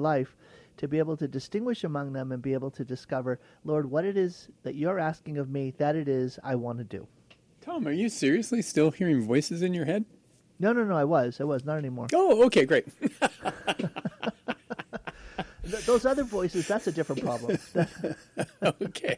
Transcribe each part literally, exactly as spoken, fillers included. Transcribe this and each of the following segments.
life, to be able to distinguish among them and be able to discover, Lord, what it is that you're asking of me, that it is I want to do. Tom, are you seriously still hearing voices in your head? No, no, no, I was. I was, not anymore. Oh, okay, great. Th- those other voices, that's a different problem. Okay.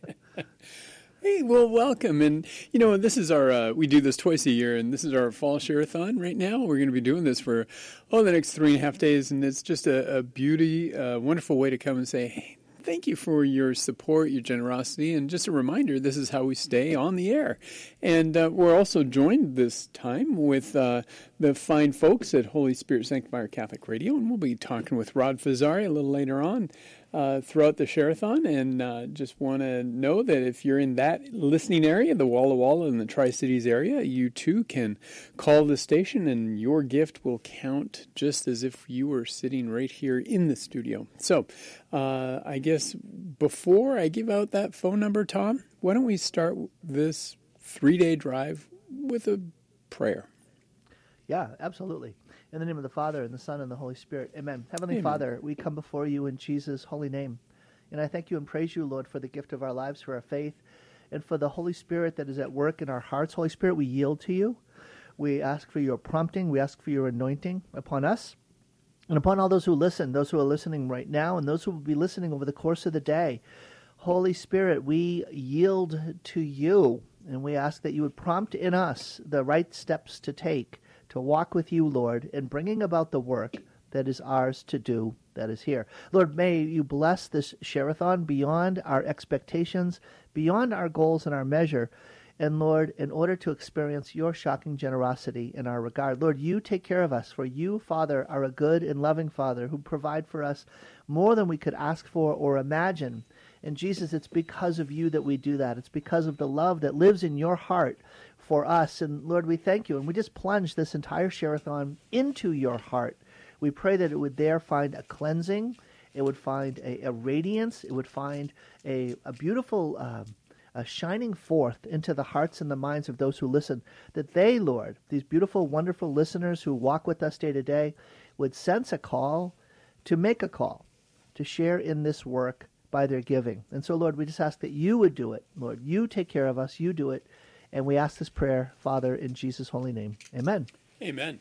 Hey, well, welcome. And, you know, this is our, uh, we do this twice a year, and this is our fall share-a-thon right now. We're going to be doing this for, oh, the next three and a half days. And it's just a, a beauty, a wonderful way to come and say, hey, thank you for your support, your generosity. And just a reminder, this is how we stay on the air. And uh, we're also joined this time with uh, the fine folks at Holy Spirit Sanctifier Catholic Radio. And we'll be talking with Rod Fazzari a little later on. Uh, throughout the share-a-thon, and uh, just want to know that if you're in that listening area, the Walla Walla and the Tri-Cities area, you too can call the station, and your gift will count just as if you were sitting right here in the studio. So uh, I guess before I give out that phone number, Tom, why don't we start this three-day drive with a prayer? Yeah, absolutely. In the name of the Father, and the Son, and the Holy Spirit. Amen. Heavenly Amen. Father, we come before you in Jesus' holy name. And I thank you and praise you, Lord, for the gift of our lives, for our faith, and for the Holy Spirit that is at work in our hearts. Holy Spirit, we yield to you. We ask for your prompting. We ask for your anointing upon us and upon all those who listen, those who are listening right now, and those who will be listening over the course of the day. Holy Spirit, we yield to you, and we ask that you would prompt in us the right steps to take to walk with you, Lord, in bringing about the work that is ours to do that is here. Lord, may you bless this share-a-thon beyond our expectations, beyond our goals and our measure. And Lord, in order to experience your shocking generosity in our regard, Lord, you take care of us, for you, Father, are a good and loving Father who provide for us more than we could ask for or imagine. And Jesus, it's because of you that we do that. It's because of the love that lives in your heart for us. And Lord, we thank you. And we just plunge this entire share-a-thon into your heart. We pray that it would there find a cleansing. It would find a, a radiance. It would find a, a beautiful um, a shining forth into the hearts and the minds of those who listen, that they, Lord, these beautiful, wonderful listeners who walk with us day to day, would sense a call to make a call, to share in this work by their giving. And so, Lord, we just ask that you would do it. Lord, you take care of us. You do it. And we ask this prayer, Father, in Jesus' holy name. Amen. Amen.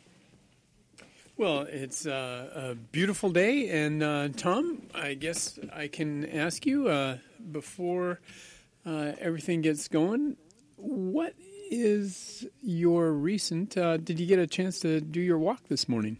Well, it's uh, a beautiful day. And, uh, Tom, I guess I can ask you, uh, before uh, everything gets going, what is your recent, uh, did you get a chance to do your walk this morning?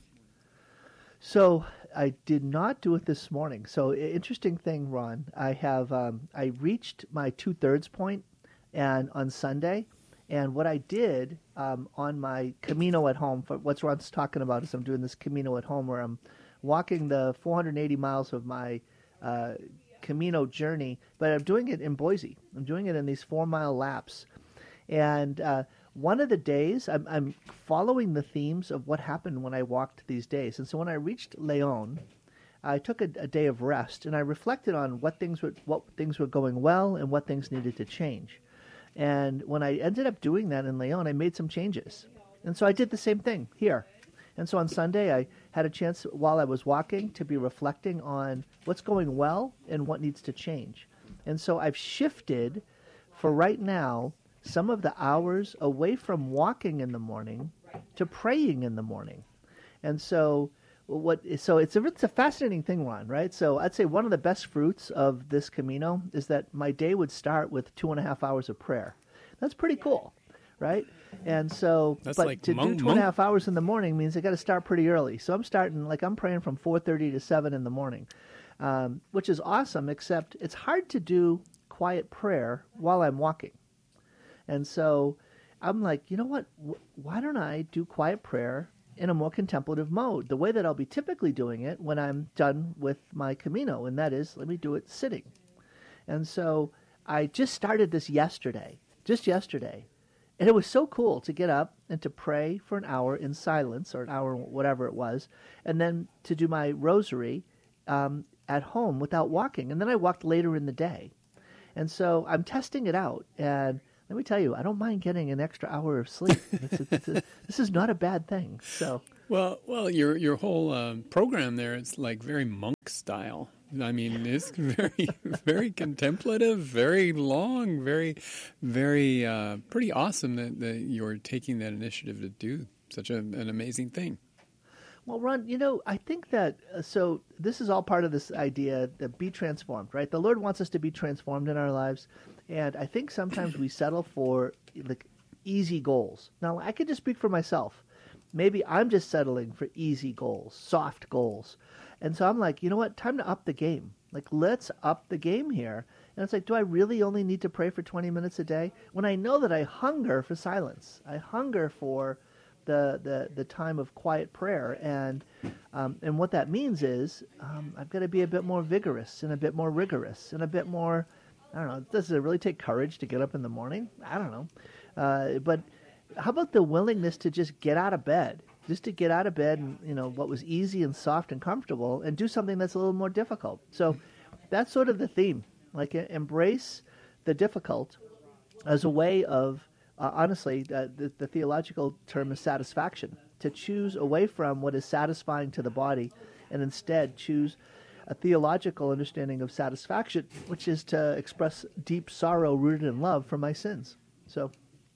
So I did not do it this morning. So i- interesting thing, Ron, I have, um, I reached my two-thirds point and on Sunday. And what I did um, on my Camino at home, for what Ron's talking about is I'm doing this Camino at home where I'm walking the four hundred eighty miles of my uh, Camino journey, but I'm doing it in Boise. I'm doing it in these four-mile laps. And uh, one of the days, I'm, I'm following the themes of what happened when I walked these days. And so when I reached Leon, I took a, a day of rest, and I reflected on what things were, what things were going well and what things needed to change. And when I ended up doing that in Leon, I made some changes. And so I did the same thing here. And so on Sunday, I had a chance while I was walking to be reflecting on what's going well and what needs to change. And so I've shifted, for right now, some of the hours away from walking in the morning to praying in the morning. And so what? So it's a, it's a fascinating thing, Ron, right? So I'd say one of the best fruits of this Camino is that my day would start with two and a half hours of prayer. That's pretty cool, right? And so, That's but like to monk, do two and a monk. half hours in the morning means I got to start pretty early. So I'm starting, like I'm praying from four thirty to seven in the morning, um, which is awesome, except it's hard to do quiet prayer while I'm walking. And so I'm like, you know what? Why don't I do quiet prayer in a more contemplative mode, the way that I'll be typically doing it when I'm done with my Camino, and that is, let me do it sitting. And so I just started this yesterday, just yesterday, and it was so cool to get up and to pray for an hour in silence, or an hour, whatever it was, and then to do my rosary um, at home without walking. And then I walked later in the day. And so I'm testing it out, and let me tell you, I don't mind getting an extra hour of sleep. It's, it's, it's, this is not a bad thing. So Well, well, your your whole uh, program there, it's like very monk style. I mean, it's very, very contemplative, very long, very, very, uh, pretty awesome that, that you're taking that initiative to do such a, an amazing thing. Well, Ron, you know, I think that, uh, so this is all part of this idea that be transformed, right? The Lord wants us to be transformed in our lives. And I think sometimes we settle for like easy goals. Now, I could just speak for myself. Maybe I'm just settling for easy goals, soft goals. And so I'm like, you know what? Time to up the game. Like, let's up the game here. And it's like, do I really only need to pray for twenty minutes a day? When I know that I hunger for silence. I hunger for the the, the time of quiet prayer. And um, and what that means is um, I've got to be a bit more vigorous and a bit more rigorous and a bit more, I don't know, does it really take courage to get up in the morning? I don't know. Uh, but how about the willingness to just get out of bed? Just to get out of bed and, you know, what was easy and soft and comfortable and do something that's a little more difficult. So that's sort of the theme. Like, embrace the difficult as a way of, uh, honestly, uh, the, the theological term is satisfaction. To choose away from what is satisfying to the body and instead choose a theological understanding of satisfaction, which is to express deep sorrow rooted in love for my sins. So,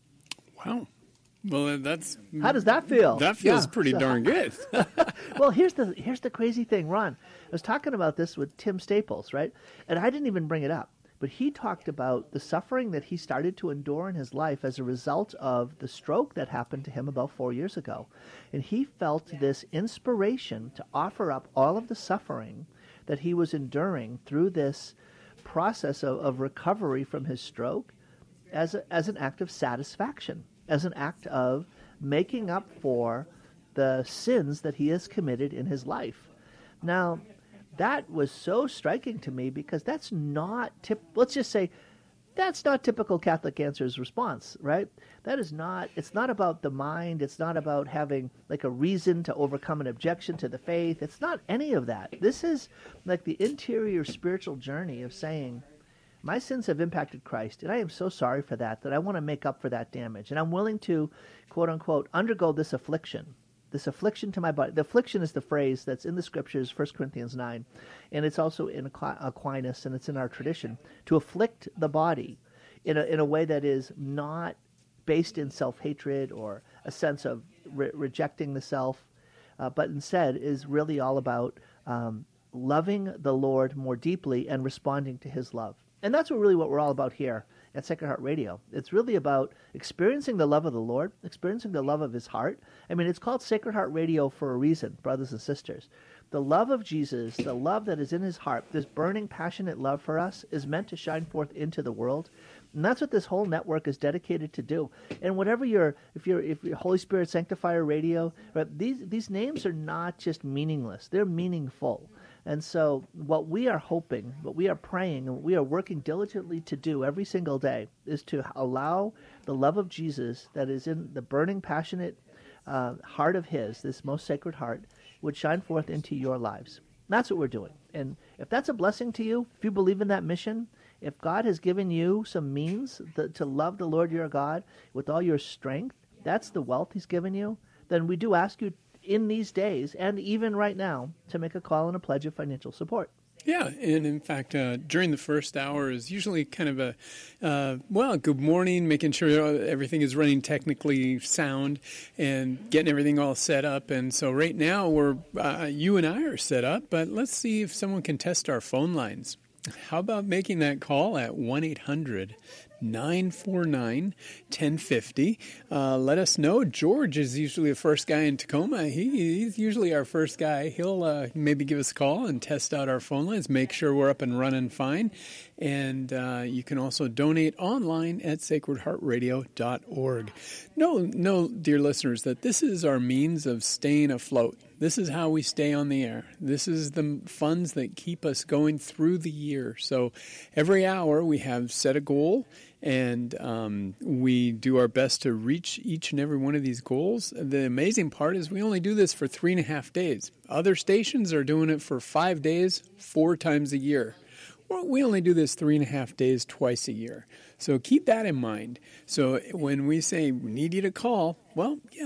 wow. Well, that's how does that feel? That feels yeah. pretty so, darn good. Well, here's the here's the crazy thing, Ron. I was talking about this with Tim Staples, right? And I didn't even bring it up, but he talked about the suffering that he started to endure in his life as a result of the stroke that happened to him about four years ago. And he felt this inspiration to offer up all of the suffering that he was enduring through this process of, of recovery from his stroke as a, as an act of satisfaction, as an act of making up for the sins that he has committed in his life. Now, that was so striking to me because that's not, tip, let's just say, that's not typical Catholic Answers response, right? That is not, it's not about the mind. It's not about having like a reason to overcome an objection to the faith. It's not any of that. This is like the interior spiritual journey of saying, my sins have impacted Christ, and I am so sorry for that, that I want to make up for that damage. And I'm willing to, quote unquote, undergo this affliction, this affliction to my body. The affliction is the phrase that's in the scriptures, First Corinthians nine, and it's also in Aquinas, and it's in our tradition, to afflict the body in a, in a way that is not based in self-hatred or a sense of re- rejecting the self, uh, but instead is really all about um, loving the Lord more deeply and responding to his love. And that's what really what we're all about here at Sacred Heart Radio. It's really about experiencing the love of the Lord, experiencing the love of his heart. I mean, it's called Sacred Heart Radio for a reason, brothers and sisters. The love of Jesus, the love that is in his heart, this burning, passionate love for us is meant to shine forth into the world. And that's what this whole network is dedicated to do. And whatever your, if you're, if you're Holy Spirit Sanctifier Radio, right, these, these names are not just meaningless. They're meaningful. And so what we are hoping, what we are praying, and what we are working diligently to do every single day is to allow the love of Jesus that is in the burning, passionate uh, heart of his, this most sacred heart, would shine forth into your lives. And that's what we're doing. And if that's a blessing to you, if you believe in that mission, if God has given you some means th- to love the Lord your God with all your strength, that's the wealth he's given you, then we do ask you in these days, and even right now, to make a call and a pledge of financial support. Yeah, and in fact, uh, during the first hour is usually kind of a, uh, well, good morning, making sure everything is running technically sound and getting everything all set up. And so right now, we're uh, you and I are set up, but let's see if someone can test our phone lines. How about making that call at one eight hundred nine four nine one oh five oh? Uh, let us know. George is usually the first guy in Tacoma. He, he's usually our first guy. He'll uh, maybe give us a call and test out our phone lines, make sure we're up and running fine. And uh, you can also donate online at sacred heart radio dot org. No, no, dear listeners, that this is our means of staying afloat. This is how we stay on the air. This is the funds that keep us going through the year. So every hour we have set a goal, and um, we do our best to reach each and every one of these goals. The amazing part is we only do this for three and a half days. Other stations are doing it for five days, four times a year. Well, we only do this three and a half days twice a year. So keep that in mind. So when we say we need you to call, well, yes,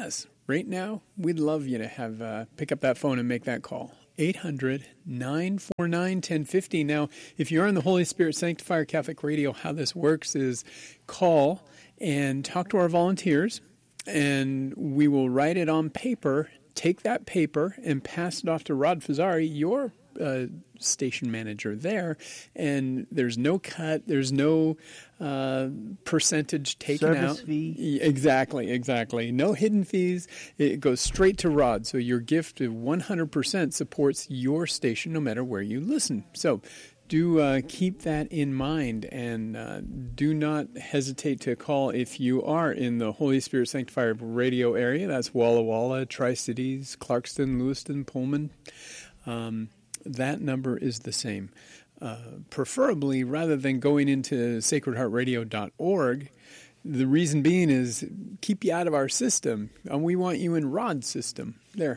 right now, we'd love you to have uh, pick up that phone and make that call. eight hundred, nine four nine, one zero five zero. Now, if you're on the Holy Spirit Sanctifier Catholic Radio, how this works is call and talk to our volunteers, and we will write it on paper, take that paper, and pass it off to Rod Fazzari, your uh, station manager there, and there's no cut, there's no uh, percentage taken Service out. fee. Exactly, exactly. No hidden fees. It goes straight to Rod. So your gift of one hundred percent supports your station no matter where you listen. So do uh, keep that in mind, and uh, do not hesitate to call if you are in the Holy Spirit Sanctifier Radio area. That's Walla Walla, Tri-Cities, Clarkston, Lewiston, Pullman. Um, that number is the same. Uh, preferably, rather than going into sacred heart radio dot org, the reason being is keep you out of our system. And we want you in Rod's system. There.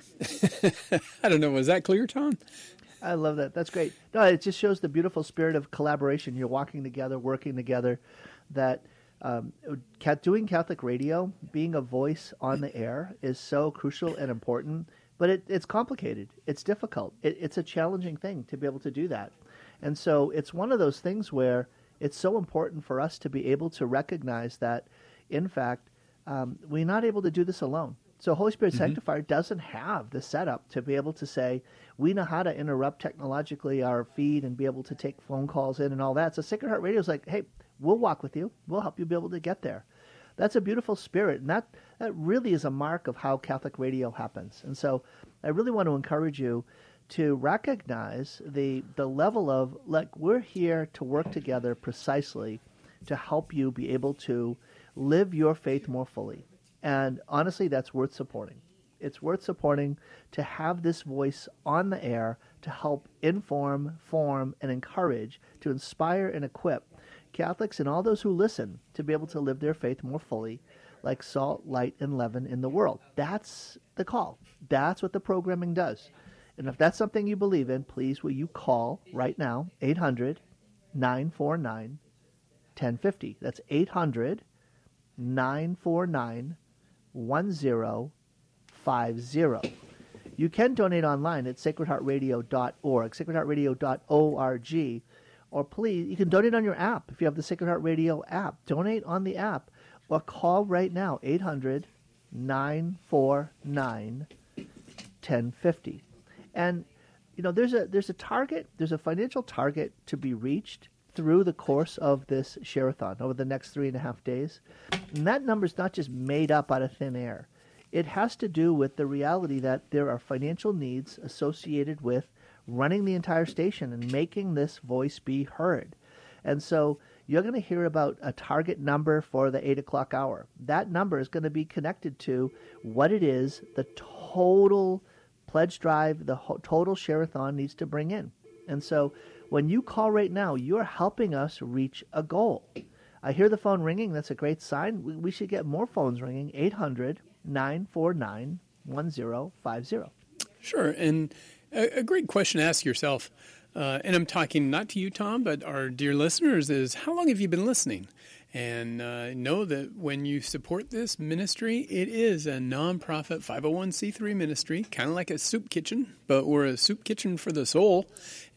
I don't know. Was that clear, Tom? I love that. That's great. No, it just shows the beautiful spirit of collaboration. You're walking together, working together. That um, doing Catholic radio, being a voice on the air, is so crucial and important. But it, it's complicated. It's difficult. It, it's a challenging thing to be able to do that. And so it's one of those things where it's so important for us to be able to recognize that, in fact, um, we're not able to do this alone. So Holy Spirit mm-hmm. Sanctifier doesn't have the setup to be able to say, we know how to interrupt technologically our feed and be able to take phone calls in and all that. So Sacred Heart Radio is like, hey, we'll walk with you. We'll help you be able to get there. That's a beautiful spirit, and that, that really is a mark of how Catholic radio happens. And so I really want to encourage you to recognize the the level of, like, we're here to work together precisely to help you be able to live your faith more fully. And honestly, that's worth supporting. It's worth supporting to have this voice on the air to help inform, form, and encourage, to inspire and equip Catholics and all those who listen to be able to live their faith more fully, like salt, light, and leaven in the world. That's the call. That's what the programming does. And if that's something you believe in, please will you call right now, eight hundred, nine four nine, one zero five zero. That's eight hundred, nine four nine, one zero five zero. You can donate online at sacred heart radio dot org, sacred heart radio dot org. Or please, you can donate on your app if you have the Sacred Heart Radio app. Donate on the app or call right now, eight hundred, nine four nine, one zero five zero. And, you know, there's a there's a target, there's a financial target to be reached through the course of this share-a-thon over the next three and a half days. And that number's not just made up out of thin air. It has to do with the reality that there are financial needs associated with running the entire station and making this voice be heard. And so you're going to hear about a target number for the eight o'clock hour. That number is going to be connected to what it is the total pledge drive, the ho- total share-a-thon needs to bring in. And so when you call right now, you're helping us reach a goal. I hear the phone ringing. That's a great sign. We, we should get more phones ringing. eight hundred, nine four nine, one zero five zero. Sure. And a, a great question to ask yourself, uh, and I'm talking not to you, Tom, but our dear listeners, is how long have you been listening? And uh, know that when you support this ministry, it is a nonprofit five oh one c three ministry, kind of like a soup kitchen, but we're a soup kitchen for the soul.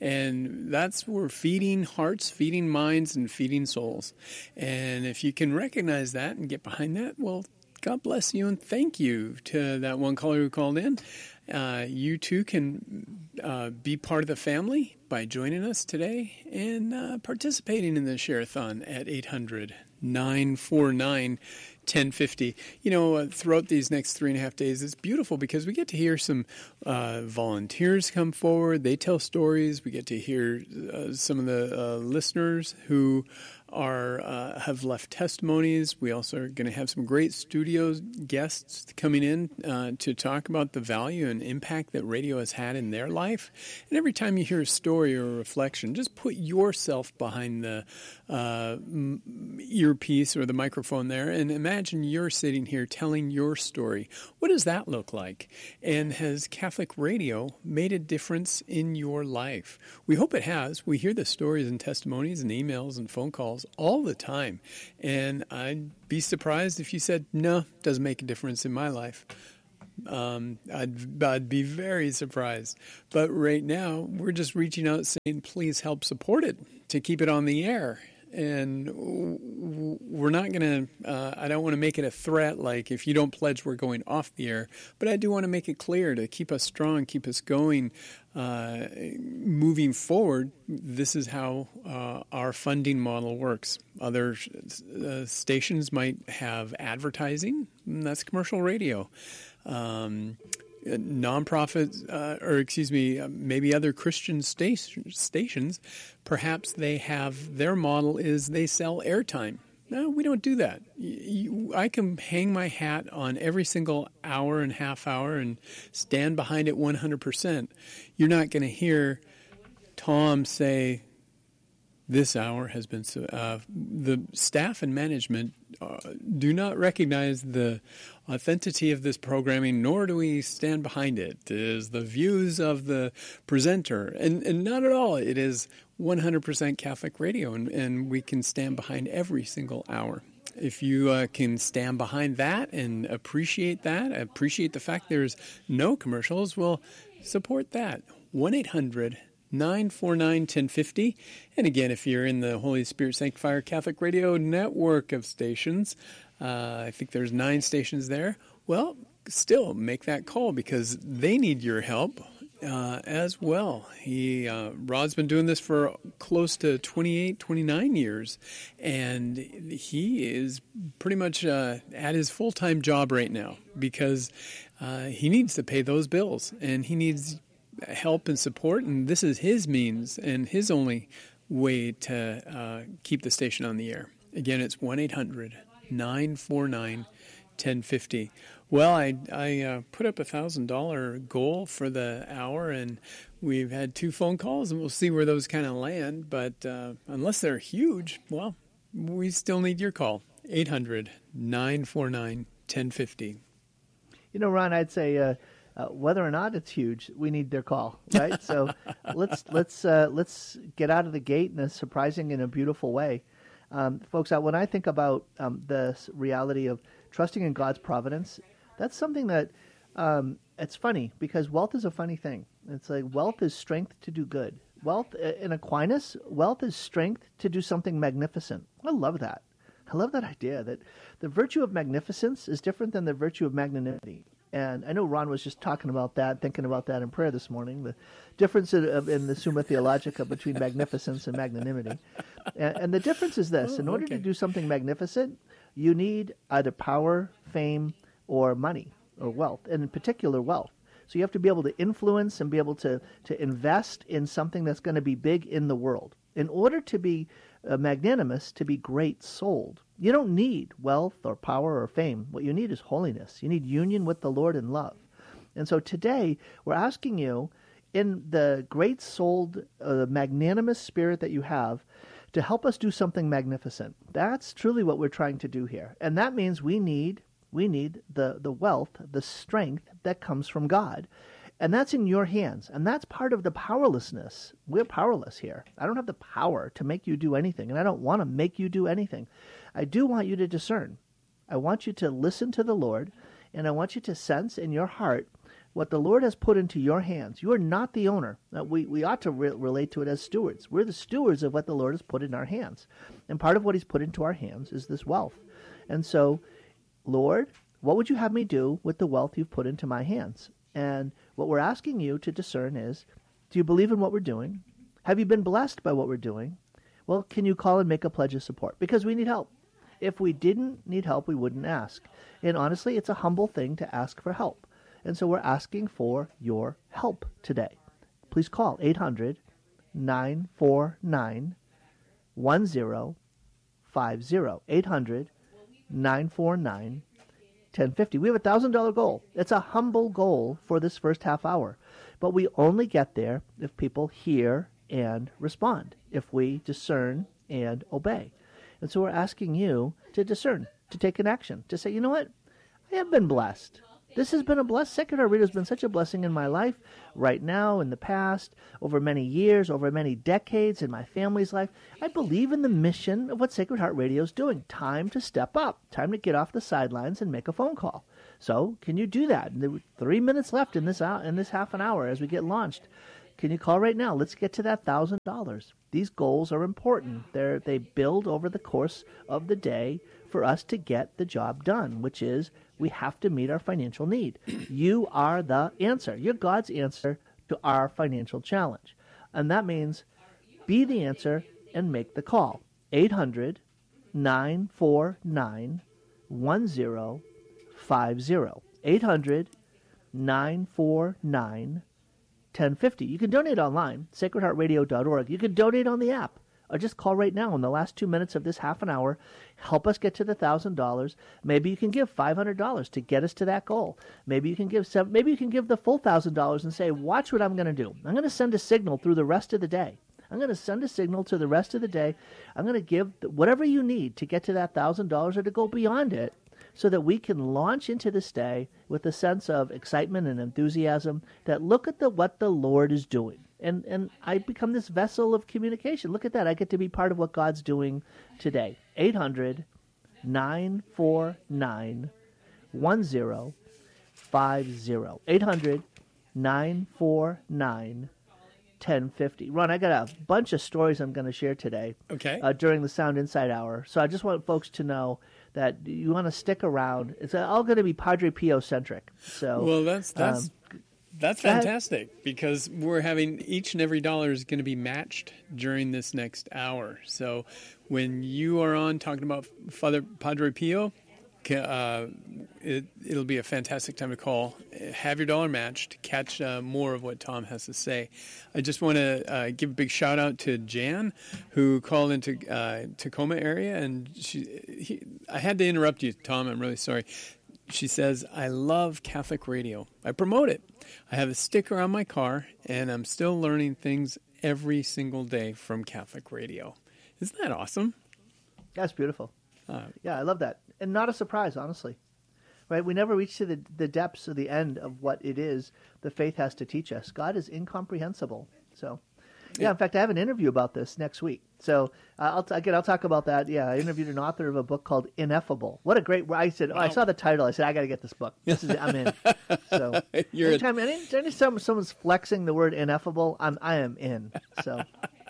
And that's we're feeding hearts, feeding minds, and feeding souls. And if you can recognize that and get behind that, well, God bless you and thank you to that one caller who called in. Uh, you too can uh, be part of the family by joining us today and uh, participating in the share-a-thon at eight hundred, nine four nine, one zero five zero. You know, uh, throughout these next three and a half days, it's beautiful because we get to hear some uh, volunteers come forward. They tell stories. We get to hear uh, some of the uh, listeners who are uh, have left testimonies. We also are going to have some great studio guests coming in uh, to talk about the value and impact that radio has had in their life. And every time you hear a story or a reflection, just put yourself behind the uh, earpiece or the microphone there and imagine you're sitting here telling your story. What does that look like? And has Catholic radio made a difference in your life? We hope it has. We hear the stories and testimonies and emails and phone calls all the time. And I'd be surprised if you said, no, doesn't make a difference in my life. Um, I'd, I'd be very surprised. But right now, we're just reaching out saying, please help support it to keep it on the air. And we're not going to, uh, I don't want to make it a threat like if you don't pledge, we're going off the air. But I do want to make it clear to keep us strong, keep us going, uh, moving forward. This is how uh, our funding model works. Other uh, stations might have advertising, and that's commercial radio. Um, nonprofit, uh, or excuse me, uh, maybe other Christian sta- stations, perhaps they have, their model is they sell airtime. No, we don't do that. You, I can hang my hat on every single hour and half hour and stand behind it one hundred percent. You're not going to hear Tom say, this hour has been, uh, the staff and management uh, do not recognize the authenticity of this programming, nor do we stand behind it. It is the views of the presenter, and, and not at all. It is one hundred percent Catholic radio, and, and we can stand behind every single hour. If you uh, can stand behind that and appreciate that, appreciate the fact there's no commercials, well, support that. one eight hundred nine four nine, one zero five zero. And again, if you're in the Holy Spirit Sanctifier Catholic Radio network of stations, uh, I think there's nine stations there, well, still make that call because they need your help uh, as well. He uh, Rod's been doing this for close to twenty-eight, twenty-nine years, and he is pretty much uh, at his full-time job right now because uh, he needs to pay those bills, and he needs help and support, and this is his means and his only way to uh, keep the station on the air. Again, it's one eight hundred nine four nine one zero five zero. Well, I, I uh, put up a one thousand dollars goal for the hour, and we've had two phone calls, and we'll see where those kind of land. But uh, unless they're huge, well, we still need your call. eight hundred nine four nine one zero five zero. You know, Ron, I'd say uh, uh, whether or not it's huge, we need their call, right? So let's let's uh, let's get out of the gate in a surprising and a beautiful way. Um, folks, uh, when I think about um, the reality of trusting in God's providence, that's something that um, it's funny because wealth is a funny thing. It's like wealth is strength to do good. Wealth, in Aquinas, wealth is strength to do something magnificent. I love that. I love that idea that the virtue of magnificence is different than the virtue of magnanimity. And I know Ron was just talking about that, thinking about that in prayer this morning, the difference in, in the Summa Theologica between magnificence and magnanimity. And, and the difference is this. Oh, in order okay. to do something magnificent, you need either power, fame, or money, or wealth, and in particular wealth. So you have to be able to influence and be able to, to invest in something that's going to be big in the world. In order to be uh, magnanimous, to be great-souled, you don't need wealth or power or fame. What you need is holiness. You need union with the Lord in love. And so today, we're asking you, in the great-souled, uh, magnanimous spirit that you have, to help us do something magnificent. That's truly what we're trying to do here. And that means we need we need the, the wealth, the strength that comes from God. And that's in your hands. And that's part of the powerlessness. We're powerless here. I don't have the power to make you do anything, and I don't want to make you do anything. I do want you to discern. I want you to listen to the Lord, and I want you to sense in your heart what the Lord has put into your hands. You are not the owner. Now, we, we ought to re- relate to it as stewards. We're the stewards of what the Lord has put in our hands. And part of what he's put into our hands is this wealth. And so, Lord, what would you have me do with the wealth you've put into my hands? And what we're asking you to discern is, do you believe in what we're doing? Have you been blessed by what we're doing? Well, can you call and make a pledge of support? Because we need help. If we didn't need help, we wouldn't ask. And honestly, it's a humble thing to ask for help. And so we're asking for your help today. Please call eight hundred nine four nine one zero five zero. eight hundred nine four nine one zero five zero. We have a one thousand dollars goal. It's a humble goal for this first half hour. But we only get there if people hear and respond, if we discern and obey. And so we're asking you to discern, to take an action, to say, you know what? I have been blessed. This has been a blessed. Sacred Heart Radio has been such a blessing in my life right now, in the past, over many years, over many decades in my family's life. I believe in the mission of what Sacred Heart Radio is doing. Time to step up. Time to get off the sidelines and make a phone call. So can you do that? And there were three minutes left in this hour, in this half an hour as we get launched. Can you call right now? Let's get to that one thousand dollars. These goals are important. They're, they build over the course of the day for us to get the job done, which is we have to meet our financial need. You are the answer. You're God's answer to our financial challenge. And that means be the answer and make the call. eight hundred, nine four nine, one zero five zero. eight hundred, nine four nine, ten fifty. You can donate online, sacred heart radio dot org. You can donate on the app, or just call right now in the last two minutes of this half an hour. Help us get to the one thousand dollars. Maybe you can give five hundred dollars to get us to that goal. Maybe you can give seven, maybe you can give the full one thousand dollars and say, watch what I'm going to do. I'm going to send a signal through the rest of the day. I'm going to send a signal to the rest of the day. I'm going to give whatever you need to get to that one thousand dollars or to go beyond it, so that we can launch into this day with a sense of excitement and enthusiasm that look at the what the Lord is doing. And and I become this vessel of communication. Look at that. I get to be part of what God's doing today. eight hundred, nine four nine, one zero five zero. eight hundred, nine four nine, ten fifty. Ron, I got a bunch of stories I'm going to share today. Okay. Uh, during the Sound Insight Hour. So I just want folks to know that you want to stick around. It's all going to be Padre Pio centric. So well, that's that's um, that's fantastic, because we're having each and every dollar is going to be matched during this next hour. So when you are on talking about Father Padre Pio, uh, it, it'll be a fantastic time to call. Have your dollar matched. Catch uh, more of what Tom has to say. I just want to uh, give a big shout out to Jan, who called into uh, Tacoma area, and she. He, I had to interrupt you, Tom. I'm really sorry. She says, I love Catholic radio. I promote it. I have a sticker on my car, and I'm still learning things every single day from Catholic radio. Isn't that awesome? That's beautiful. Uh, yeah, I love that. And not a surprise, honestly. Right? We never reach to the, the depths of the end of what it is the faith has to teach us. God is incomprehensible. So, yeah, in fact, I have an interview about this next week. So, uh, I'll t- again, I'll talk about that. Yeah, I interviewed an author of a book called Ineffable. What a great, I said, oh, I saw the title. I said, I got to get this book. This is, I'm in. So, You're anytime, any, anytime someone's flexing the word ineffable, I'm, I am in. So.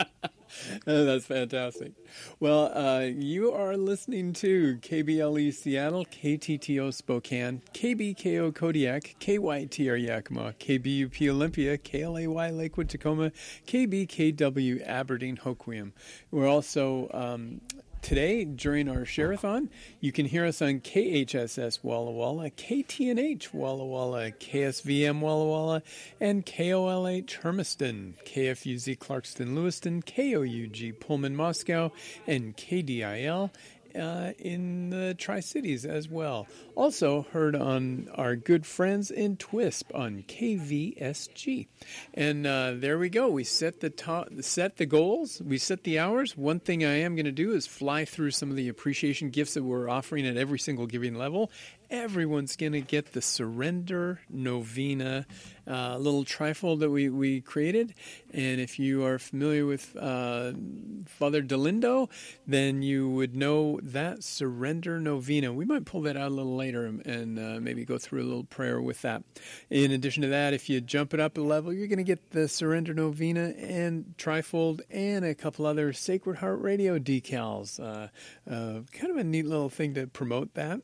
Oh, that's fantastic. Well, uh, you are listening to K B L E Seattle, K T T O Spokane, K B K O Kodiak, K Y T R Yakima, K B U P Olympia, K L A Y Lakewood Tacoma, K B K W Aberdeen Hoquiam. We're also um, today during our Share-a-thon, you can hear us on K H S S Walla Walla, K T N H Walla Walla, K S V M Walla Walla, and K O L H Hermiston, K F U Z Clarkston Lewiston, K O U G Pullman Moscow, and K D I L uh, in the Tri-Cities as well. Also heard on our good friends in Twisp on K V S G. And uh, there we go. We set the to- set the goals. We set the hours. One thing I am going to do is fly through some of the appreciation gifts that we're offering at every single giving level. Everyone's going to get the Surrender Novena uh, little trifold that we, we created. And if you are familiar with uh, Father Delindo, then you would know that Surrender Novena. We might pull that out a little later and, and uh, maybe go through a little prayer with that. In addition to that, if you jump it up a level, you're going to get the Surrender Novena and trifold and a couple other Sacred Heart Radio decals. Uh, uh, kind of a neat little thing to promote that.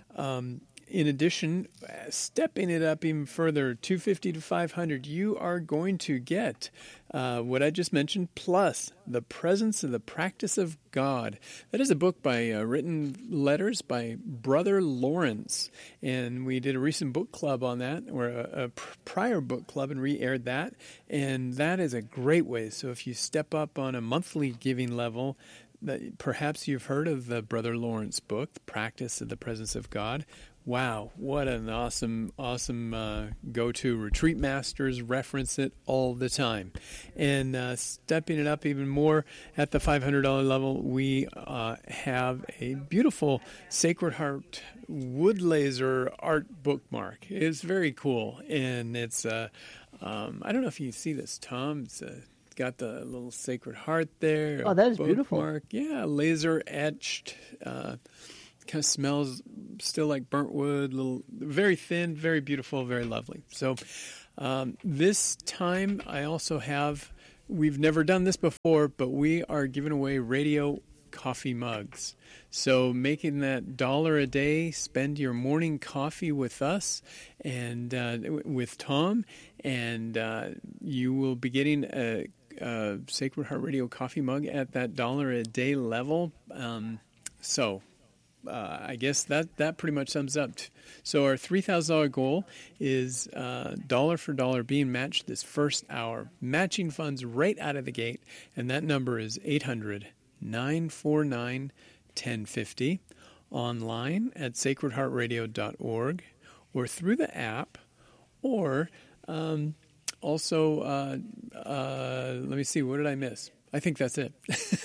Um, in addition, stepping it up even further, two hundred fifty to five hundred, you are going to get uh, what I just mentioned, plus The Presence of the Practice of God. That is a book by uh, written letters by Brother Lawrence, and we did a recent book club on that, or a, a prior book club, and re-aired that, and that is a great way. So if you step up on a monthly giving level, that perhaps you've heard of the Brother Lawrence book, The Practice of the Presence of God. Wow, what an awesome, awesome uh, go-to. Retreat masters reference it all the time. And uh, stepping it up even more at the five hundred dollars level, we uh, have a beautiful Sacred Heart wood laser art bookmark. It's very cool. And it's, uh, um, I don't know if you see this, Tom. It's a got the little Sacred Heart there. Oh, that is bookmark. beautiful. Yeah, laser etched. Uh, kind of smells still like burnt wood, little, very thin, very beautiful, very lovely. So um, this time I also have, we've never done this before, but we are giving away radio coffee mugs. So making that dollar a day, spend your morning coffee with us and uh, with Tom, and uh, you will be getting a, a Sacred Heart Radio coffee mug at that dollar a day level. Um, so uh, I guess that, that pretty much sums up. So our three thousand dollars goal is uh, dollar for dollar being matched this first hour, matching funds right out of the gate, and that number is eight hundred, nine four nine, one oh five oh, online at sacred heart radio dot org, or through the app, or um, also, uh, uh, let me see, what did I miss? I think that's it.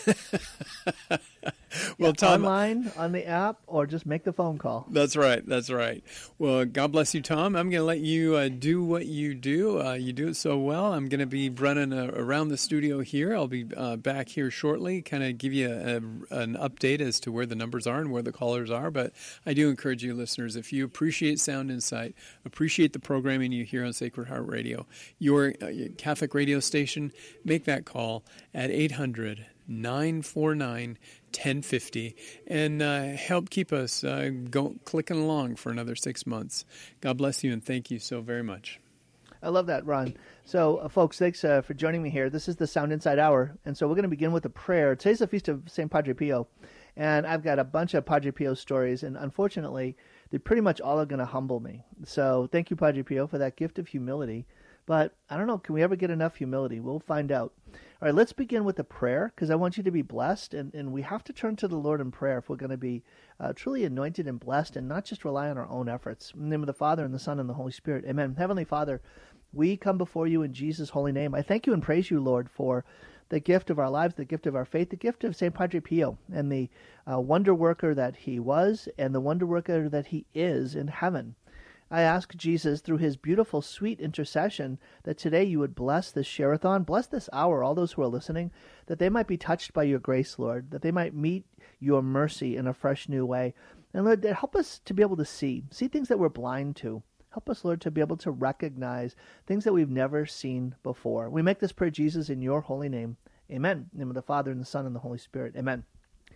Well, yeah, Tom, online, on the app, or just make the phone call. That's right. That's right. Well, God bless you, Tom. I'm going to let you uh, do what you do. Uh, you do it so well. I'm going to be running uh, around the studio here. I'll be uh, back here shortly, kind of give you a, a, an update as to where the numbers are and where the callers are. But I do encourage you, listeners, if you appreciate Sound Insight, appreciate the programming you hear on Sacred Heart Radio, your, uh, your Catholic radio station, make that call at eight hundred, nine four nine, one oh five oh and uh, help keep us uh, go, clicking along for another six months. God bless you, and thank you so very much. I love that, Ron. So, uh, folks, thanks uh, for joining me here. This is the Sound Inside Hour, and so we're going to begin with a prayer. Today's the feast of Saint Padre Pio, and I've got a bunch of Padre Pio stories, and unfortunately, they pretty much all are going to humble me. So thank you, Padre Pio, for that gift of humility. But I don't know, can we ever get enough humility? We'll find out. All right, let's begin with a prayer, because I want you to be blessed, and, and we have to turn to the Lord in prayer if we're going to be uh, truly anointed and blessed and not just rely on our own efforts. In the name of the Father, and the Son, and the Holy Spirit. Amen. Heavenly Father, we come before you in Jesus' holy name. I thank you and praise you, Lord, for the gift of our lives, the gift of our faith, the gift of Saint Padre Pio, and the uh, wonder worker that he was and the wonder worker that he is in heaven. I ask Jesus, through his beautiful, sweet intercession, that today you would bless this share-a-thon, bless this hour, all those who are listening, that they might be touched by your grace, Lord, that they might meet your mercy in a fresh new way. And Lord, help us to be able to see, see things that we're blind to. Help us, Lord, to be able to recognize things that we've never seen before. We make this prayer, Jesus, in your holy name. Amen. In the name of the Father, and the Son, and the Holy Spirit. Amen.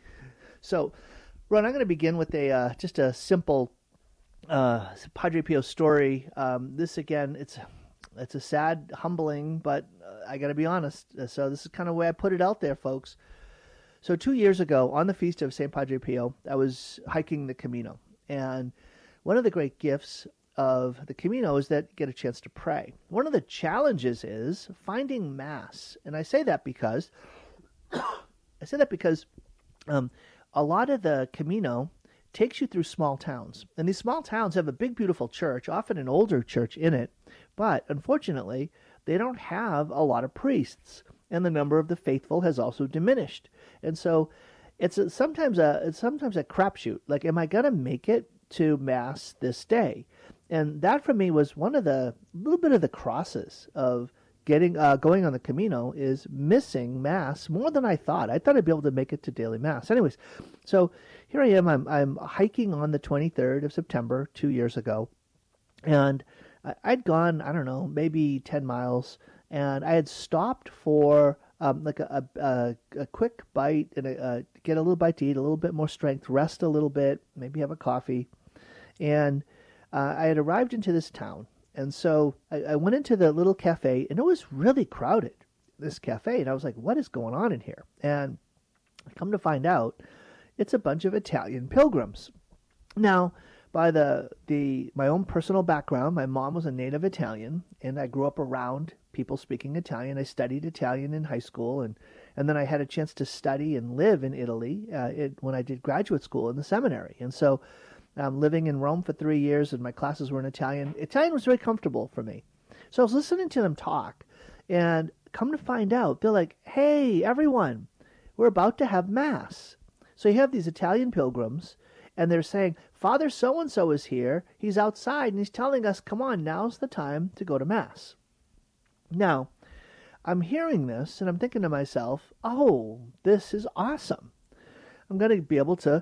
So, Ron, I'm going to begin with a uh, just a simple Uh, Padre Pio story. Um, this again, it's it's a sad, humbling, but uh, I got to be honest. So this is kind of the way I put it out there, folks. So two years ago, on the feast of Saint Padre Pio, I was hiking the Camino, and one of the great gifts of the Camino is that you get a chance to pray. One of the challenges is finding Mass, and I say that because I say that because um, a lot of the Camino takes you through small towns. And these small towns have a big, beautiful church, often an older church in it, but unfortunately, they don't have a lot of priests, and the number of the faithful has also diminished. And so it's a, sometimes a it's sometimes a crapshoot. Like, am I going to make it to Mass this day? And that for me was one of the little bit of the crosses of getting uh, going on the Camino, is missing Mass more than I thought. I thought I'd be able to make it to daily Mass. Anyways, so here I am. I'm I'm hiking on the twenty-third of September two years ago, and I'd gone, I don't know, maybe ten miles, and I had stopped for um, like a, a a quick bite and a, a, get a little bite to eat, a little bit more strength, rest a little bit, maybe have a coffee, and uh, I had arrived into this town. And so I, I went into the little cafe, and it was really crowded, this cafe. And I was like, what is going on in here? And I come to find out, it's a bunch of Italian pilgrims. Now, by the the my own personal background, my mom was a native Italian, and I grew up around people speaking Italian. I studied Italian in high school, and, and then I had a chance to study and live in Italy uh, it, when I did graduate school in the seminary. And so Um, living in Rome for three years, and my classes were in Italian. Italian was very comfortable for me. So I was listening to them talk, and come to find out, they're like, hey, everyone, we're about to have Mass. So you have these Italian pilgrims, and they're saying, Father so-and-so is here. He's outside, and he's telling us, come on, now's the time to go to Mass. Now, I'm hearing this, and I'm thinking to myself, oh, this is awesome. I'm going to be able to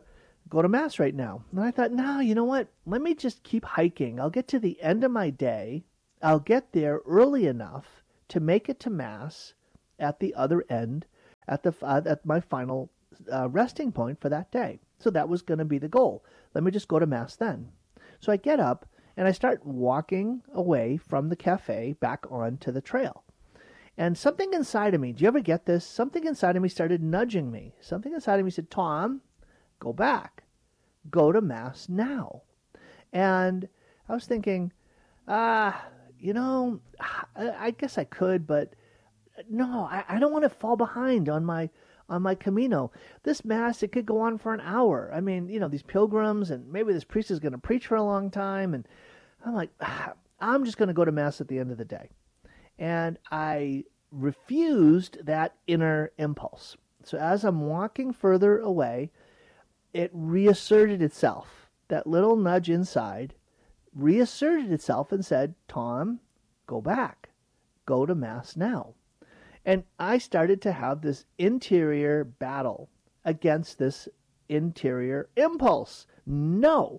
go to Mass right now. And I thought, no, you know what? Let me just keep hiking. I'll get to the end of my day. I'll get there early enough to make it to Mass at the other end, at the uh, at my final uh, resting point for that day. So that was going to be the goal. Let me just go to Mass then. So I get up and I start walking away from the cafe back onto the trail. And something inside of me, do you ever get this? Something inside of me started nudging me. Something inside of me said, Tom, go back. Go to Mass now. And I was thinking, ah, you know, I guess I could, but no, I, I don't want to fall behind on my on my Camino. This Mass, it could go on for an hour. I mean, you know, these pilgrims, and maybe this priest is going to preach for a long time. And I'm like, ah, I'm just going to go to Mass at the end of the day. And I refused that inner impulse. So as I'm walking further away, it reasserted itself. That little nudge inside reasserted itself and said, Tom, go back. Go to Mass now. And I started to have this interior battle against this interior impulse. No.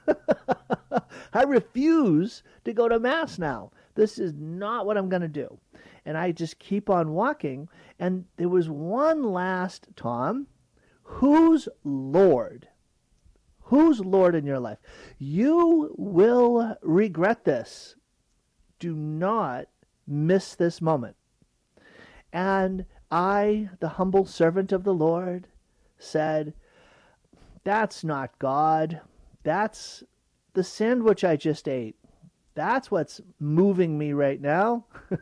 I refuse to go to Mass now. This is not what I'm going to do. And I just keep on walking. And there was one last, Tom, who's Lord? Who's Lord in your life? You will regret this. Do not miss this moment. And I, the humble servant of the Lord, said, that's not God. That's the sandwich I just ate. That's what's moving me right now.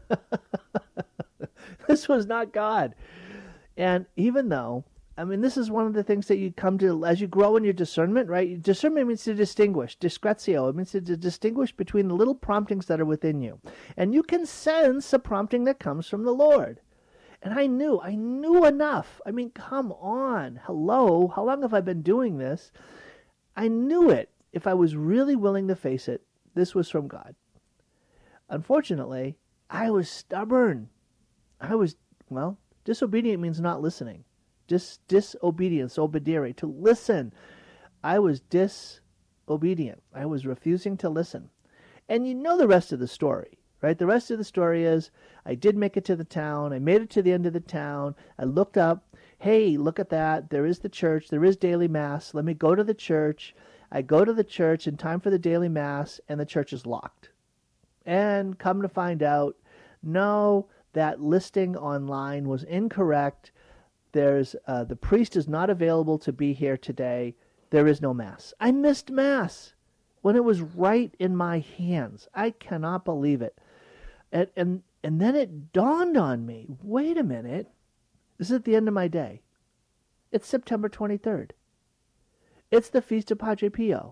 This was not God. And even though, I mean, this is one of the things that you come to as you grow in your discernment, right? Discernment means to distinguish. Discretio, it means to distinguish between the little promptings that are within you. And you can sense a prompting that comes from the Lord. And I knew, I knew enough. I mean, come on. Hello. How long have I been doing this? I knew it. If I was really willing to face it, this was from God. Unfortunately, I was stubborn. I was, well, disobedient means not listening. Dis, disobedience, obedire, to listen. I was disobedient. I was refusing to listen. And you know the rest of the story, right? The rest of the story is I did make it to the town. I made it to the end of the town. I looked up. Hey, look at that. There is the church. There is daily Mass. Let me go to the church. I go to the church in time for the daily Mass, and the church is locked. And come to find out, no, that listing online was incorrect. There's uh, the priest is not available to be here today. There is no Mass. I missed Mass when it was right in my hands. I cannot believe it. And and and then it dawned on me, wait a minute. This is at the end of my day. It's September twenty-third. It's the Feast of Padre Pio.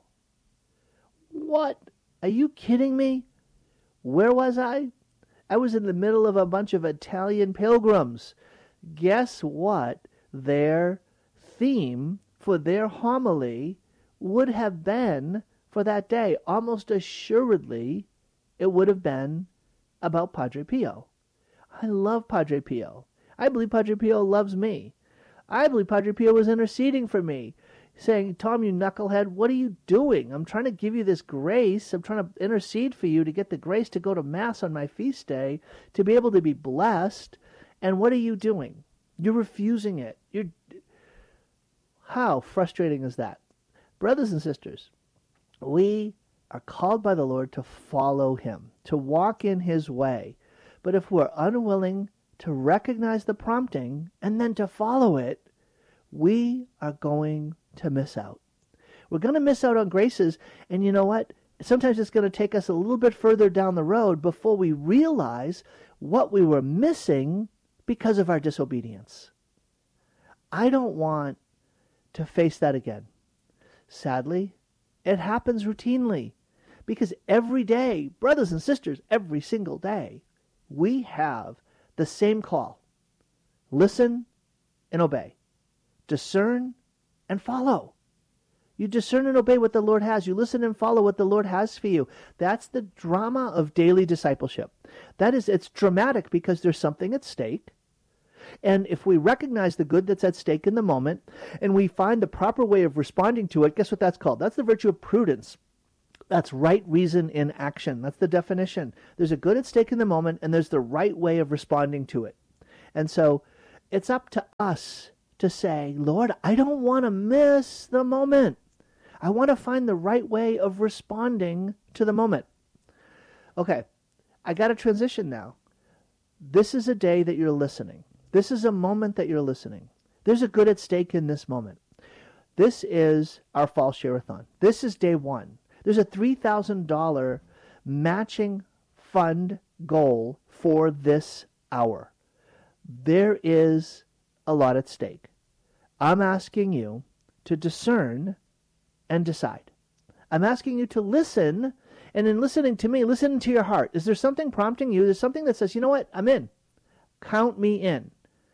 What? Are you kidding me? Where was I? I was in the middle of a bunch of Italian pilgrims. Guess what? Their theme for their homily would have been for that day. Almost assuredly, it would have been about Padre Pio. I love Padre Pio. I believe Padre Pio loves me. I believe Padre Pio was interceding for me, saying, Tom, you knucklehead, what are you doing? I'm trying to give you this grace. I'm trying to intercede for you to get the grace to go to Mass on my feast day, to be able to be blessed. And what are you doing? You're refusing it. You're... How frustrating is that? Brothers and sisters, we are called by the Lord to follow him, to walk in his way. But if we're unwilling to recognize the prompting and then to follow it, we are going to miss out. We're going to miss out on graces, and you know what? Sometimes it's going to take us a little bit further down the road before we realize what we were missing because of our disobedience. I don't want to face that again. Sadly, it happens routinely because every day, brothers and sisters, every single day, we have the same call. Listen and obey. Discern and follow. You discern and obey what the Lord has. You listen and follow what the Lord has for you. That's the drama of daily discipleship. That is, it's dramatic because there's something at stake. And if we recognize the good that's at stake in the moment and we find the proper way of responding to it, guess what that's called? That's the virtue of prudence. That's right reason in action. That's the definition. There's a good at stake in the moment, and there's the right way of responding to it. And so it's up to us to say, Lord, I don't want to miss the moment. I want to find the right way of responding to the moment. Okay, I got to transition now. This is a day that you're listening. This is a moment that you're listening. There's a good at stake in this moment. This is our Fall Share-a-thon. This is day one. There's a three thousand dollars matching fund goal for this hour. There is a lot at stake. I'm asking you to discern and decide. I'm asking you to listen, and in listening to me, listen to your heart. Is there something prompting you? There's something that says, you know what, I'm in. Count me in.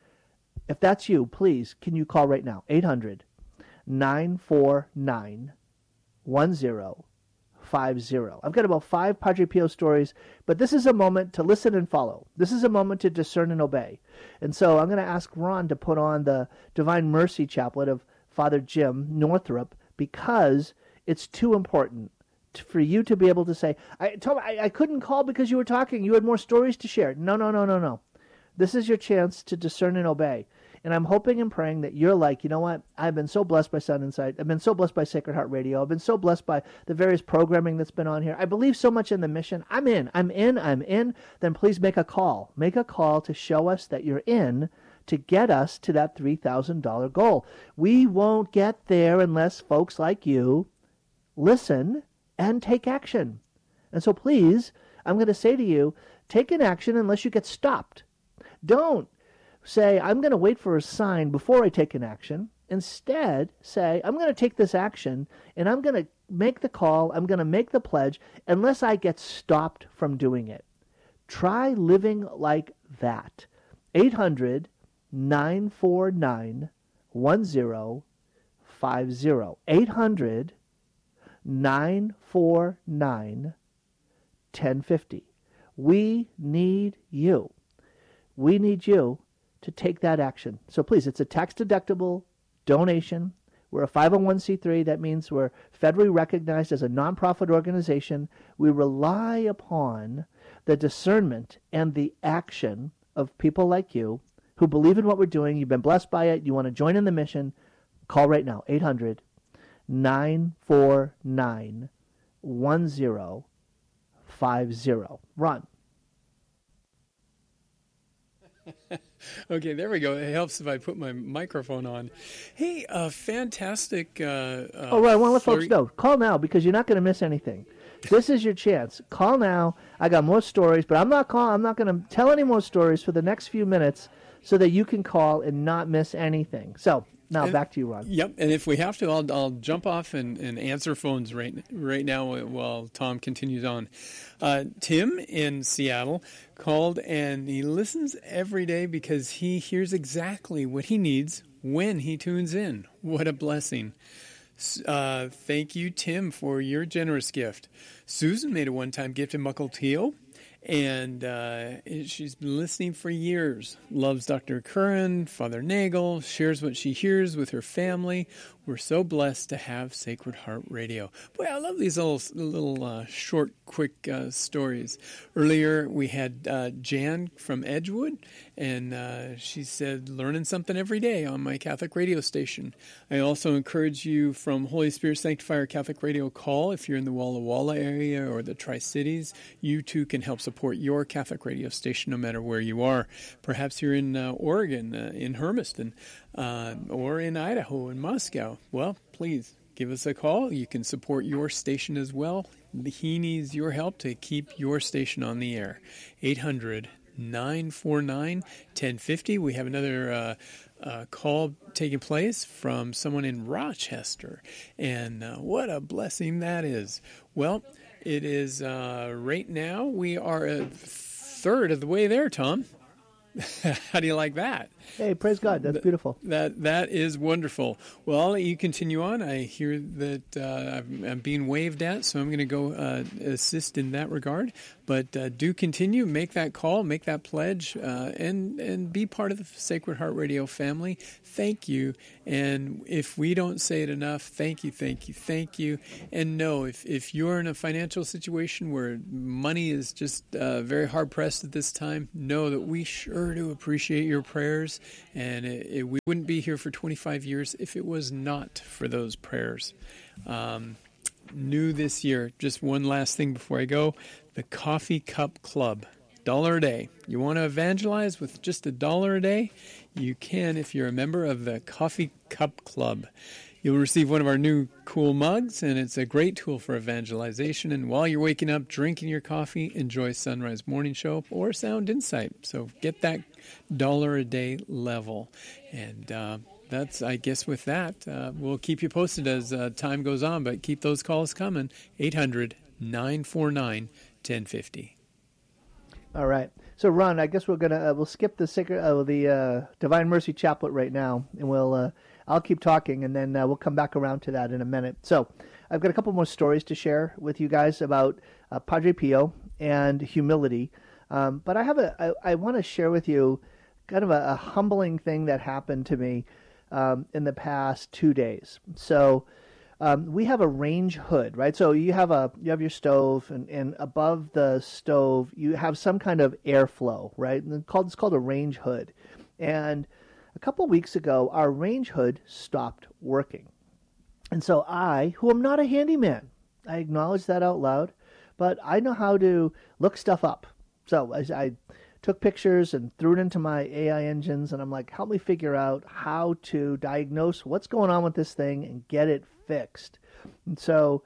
If that's you, please, can you call right now? eight hundred, nine four nine, one zero five zero. I've got about five Padre Pio stories, but this is a moment to listen and follow. This is a moment to discern and obey. And so I'm going to ask Ron to put on the Divine Mercy Chaplet of Father Jim Northrup, because it's too important to, for you to be able to say, I, Tom, I, I couldn't call because you were talking. You had more stories to share. No, no, no, no, no. This is your chance to discern and obey. And I'm hoping and praying that you're like, you know what? I've been so blessed by Sun Insight. I've been so blessed by Sacred Heart Radio. I've been so blessed by the various programming that's been on here. I believe so much in the mission. I'm in. I'm in. I'm in. Then please make a call. Make a call to show us that you're in, to get us to that three thousand dollars goal. We won't get there unless folks like you listen and take action. And so please, I'm going to say to you, take an action unless you get stopped. Don't say, I'm going to wait for a sign before I take an action. Instead, say, I'm going to take this action, and I'm going to make the call, I'm going to make the pledge, unless I get stopped from doing it. Try living like that. eight hundred, nine four nine, one zero five zero. eight hundred, nine four nine, one zero five zero. We need you. We need you to take that action. So please, it's a tax-deductible donation. We're a five oh one c three. That means we're federally recognized as a nonprofit organization. We rely upon the discernment and the action of people like you who believe in what we're doing. You've been blessed by it. You want to join in the mission. Call right now, eight hundred, nine four nine, one zero five zero. Ron. Okay, there we go. It helps if I put my microphone on. Hey, uh, fantastic. Uh, uh, oh, right. I want to let flurry- folks know. Call now because you're not going to miss anything. This is your chance. Call now. I got more stories, but I'm not call. I'm not going to tell any more stories for the next few minutes so that you can call and not miss anything. So now and, back to you, Ron. Yep, and if we have to, I'll I'll jump off and, and answer phones right right now while Tom continues on. Uh, Tim in Seattle called, and he listens every day because he hears exactly what he needs when he tunes in. What a blessing. Uh, thank you, Tim, for your generous gift. Susan made a one-time gift in Mukilteo, and uh, she's been listening for years. Loves Doctor Curran, Father Nagel, shares what she hears with her family. We're so blessed to have Sacred Heart Radio. Boy, I love these little, little uh, short, quick uh, stories. Earlier, we had uh, Jan from Edgewood, and uh, she said, learning something every day on my Catholic radio station. I also encourage you from Holy Spirit Sanctifier Catholic Radio Call. If you're in the Walla Walla area or the Tri-Cities, you too can help support your Catholic radio station no matter where you are. Perhaps you're in uh, Oregon, uh, in Hermiston, uh, or in Idaho, in Moscow. Well, please give us a call. You can support your station as well. He needs your help to keep your station on the air. eight hundred, nine four nine, one oh five oh. We have another uh, uh, call taking place from someone in Rochester. And uh, what a blessing that is. Well, it is uh, right now we are a third of the way there, Tom. How do you like that? Hey, praise God. That's beautiful. That That is wonderful. Well, I'll let you continue on. I hear that uh, I'm, I'm being waved at, so I'm going to go uh, assist in that regard. But uh, do continue. Make that call. Make that pledge. Uh, and, and be part of the Sacred Heart Radio family. Thank you. And if we don't say it enough, thank you, thank you, thank you. And no, if, if you're in a financial situation where money is just uh, very hard-pressed at this time, know that we sure do appreciate your prayers. And it, it, we wouldn't be here for twenty-five years if it was not for those prayers. Um, new this year, just one last thing before I go, the Coffee Cup Club. Dollar a day. You want to evangelize with just a dollar a day? You can if you're a member of the Coffee Cup Club. You'll receive one of our new cool mugs, and it's a great tool for evangelization. And while you're waking up, drinking your coffee, enjoy Sunrise Morning Show or Sound Insight. So get that dollar a day level. And uh, that's, I guess, with that, uh, we'll keep you posted as uh, time goes on. But keep those calls coming. eight hundred, nine four nine, one oh five oh. All right. So, Ron, I guess we're gonna uh, we'll skip the sacred, uh, the uh, Divine Mercy Chaplet right now, and we'll uh, I'll keep talking, and then uh, we'll come back around to that in a minute. So, I've got a couple more stories to share with you guys about uh, Padre Pio and humility, um, but I have a I, I want to share with you kind of a, a humbling thing that happened to me um, in the past two days. So. Um, we have a range hood, right? So you have a you have your stove, and, and above the stove you have some kind of airflow, right? And it's called it's called a range hood. And a couple weeks ago, our range hood stopped working, and so I, who am not a handyman, I acknowledge that out loud, but I know how to look stuff up. So I, I took pictures and threw it into my A I engines, and I'm like, help me figure out how to diagnose what's going on with this thing and get it fixed. And so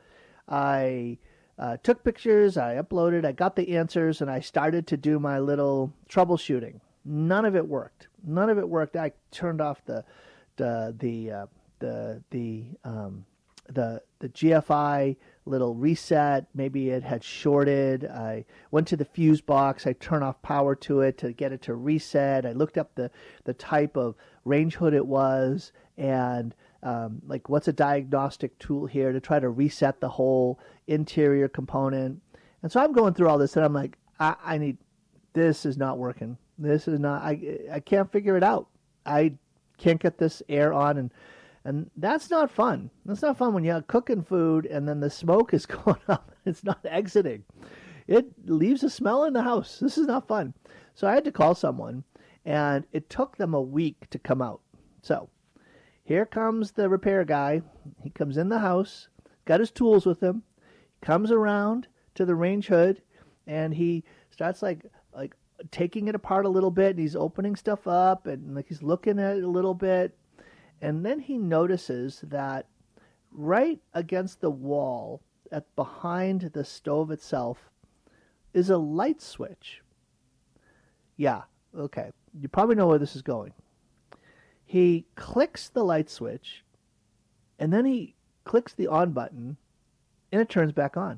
I uh, took pictures, I uploaded, I got the answers, and I started to do my little troubleshooting. None of it worked. None of it worked. I turned off the the the uh, the the um, the the G F I little reset. Maybe it had shorted. I went to the fuse box. I turned off power to it to get it to reset. I looked up the the type of range hood it was, and um, like what's a diagnostic tool here to try to reset the whole interior component. And so I'm going through all this, and I'm like, I, I need. This is not working. This is not. I I can't figure it out. I can't get this air on, and. And that's not fun. That's not fun when you're cooking food and then the smoke is going up. It's not exiting. It leaves a smell in the house. This is not fun. So I had to call someone, and it took them a week to come out. So here comes the repair guy. He comes in the house, got his tools with him, comes around to the range hood, and he starts like like taking it apart a little bit, and he's opening stuff up, and like he's looking at it a little bit. And then he notices that right against the wall, at behind the stove itself, is a light switch. Yeah, okay. You probably know where this is going. He clicks the light switch, and then he clicks the on button, and it turns back on.